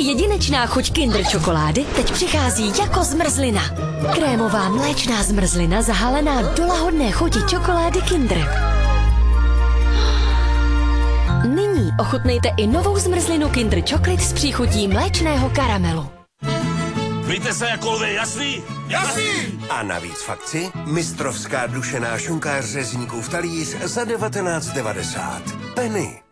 Jedinečná chuť Kinder čokolády teď přichází jako zmrzlina. Krémová mléčná zmrzlina zahalená do lahodné chuti čokolády Kinder. Nyní ochutnejte i novou zmrzlinu Kinder Chocolate s příchutí mléčného karamelu. Víte se jako lvy, jasný? Jasný! A navíc v akci mistrovská dušená šunkář řezníků v talíř za 19,90. Penny.